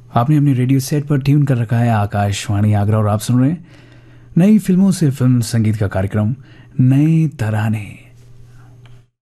आपने अपने radio set पर ट्यून कर रखा है आकाशवाणी आगरा और आप सुन रहे हैं नई फिल्मों से फिल्म संगीत का कार्यक्रम नए तराने।